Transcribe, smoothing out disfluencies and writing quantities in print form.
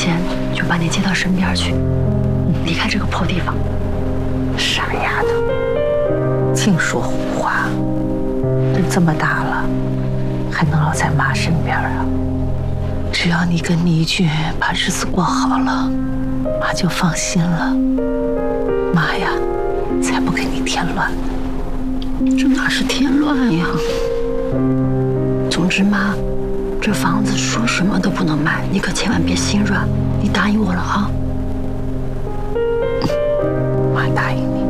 钱就把你接到身边去，离开这个破地方。 傻丫头，净说胡话！人这么大了，还能老在妈身边啊？只要你跟倪俊把日子过好了，妈就放心了。妈呀，才不给你添乱呢。 这哪是添乱呀？总之妈，这房子说什么都不能卖，你可千万别心软，你答应我了啊？ 妈答应你。